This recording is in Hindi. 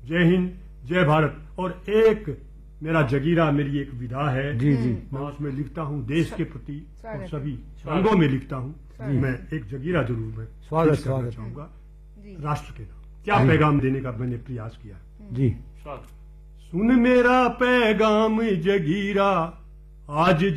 जय हिंद, जय भारत। और एक मेरा जगीरा, मेरी एक विधा है जी जी, मैं उसमें लिखता हूँ देश के प्रति और सभी रंगों में लिखता हूँ। मैं एक जगीरा जरूर मैं स्वागत करना चाहूंगा राष्ट्र के नाम। क्या पैगाम देने का मैंने प्रयास किया जी। सुन मेरा पैगाम जगीरा, आज